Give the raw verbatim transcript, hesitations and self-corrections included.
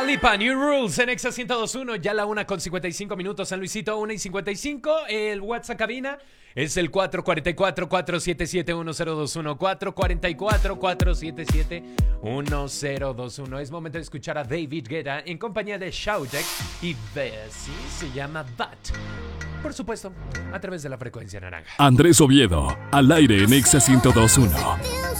Lipa, New Rules en Exa ciento dos punto uno, ya la una con cincuenta y cinco minutos, San Luisito, una y cincuenta y cinco. El WhatsApp cabina es el cuatro cuatro cuatro, cuatro siete siete, uno cero dos uno, cuatro cuatro cuatro, cuatro siete siete, uno cero dos uno. Es momento de escuchar a David Guetta en compañía de Shautek y Bessie, se llama That. Por supuesto, a través de la frecuencia naranja. Andrés Oviedo, al aire en Exa ciento dos punto uno.